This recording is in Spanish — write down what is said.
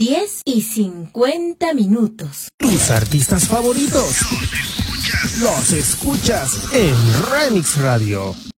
10:50. Tus artistas favoritos los escuchas en Remix Radio.